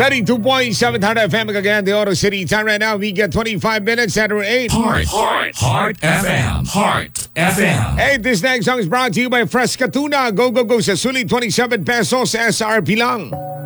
92.7 Heart FM again, the Oro City time right now. We get 25 minutes after 8. Heart FM. Heart FM. Hey, this next song is brought to you by Fresca Tuna. Go, go, go sa sulit 27 pesos SRP lang.